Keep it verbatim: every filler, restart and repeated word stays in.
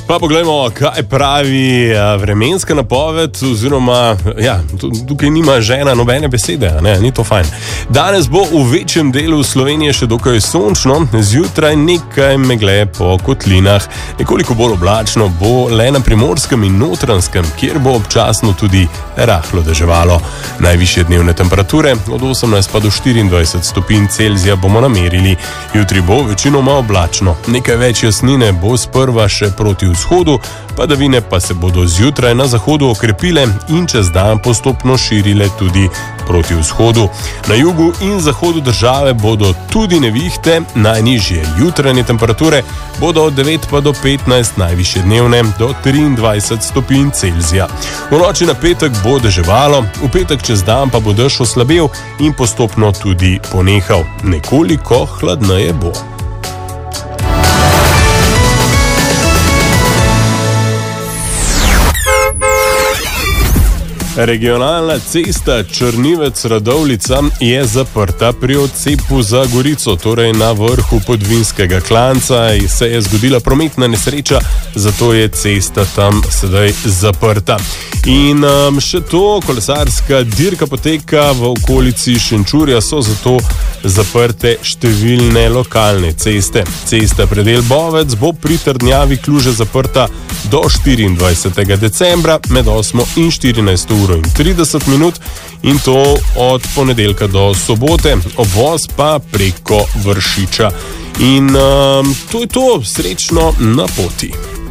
Pa poglejmo, kaj pravi vremenska napoved, oziroma, ja, tukaj nima žena nobene besede, ne, ni to fajn. Danes bo v večjem delu Slovenije še dokaj sončno, zjutraj nekaj megle po kotlinah. Nekoliko bolj oblačno bo le na Primorskem in Notranjskem, kjer bo občasno tudi rahlo deževalo. Najvišje dnevne temperature od osemnajst pa do štiriindvajset stopinj Celzija bomo namerili. Jutri bo večinoma oblačno. Nekaj več jasnine bo sprva še proti vzhodu, padavine pa se bodo zjutraj na zahodu okrepile in čez dan postopno širile tudi proti vzhodu. Na jugu in zahodu države bodo tudi nevihte, najnižje jutranje temperature bodo od devet pa do petnajst, najvišje dnevne do triindvajset stopinj Celzija. V noči na petek bo deževalo, v petek čez dan pa bo dež oslabel in postopno tudi ponehal. Nekoliko hladneje bo. Regionalna cesta Črnivec-Radovljica je zaprta pri odcepu za Gorico, torej na vrhu Podvinskega klanca, in se je zgodila prometna nesreča, zato je cesta tam sedaj zaprta. In um, še to, kolesarska dirka poteka v okolici Šenčurja, so zato zaprte številne lokalne ceste. Cesta predel Bovec bo pri trdnjavi Kluže zaprta do štiriindvajsetega decembra med osmo in štirinajsto uro in trideset minut, in to od ponedeljka do sobote, obvoz pa preko Vršiča. In um, to je to, srečno na poti.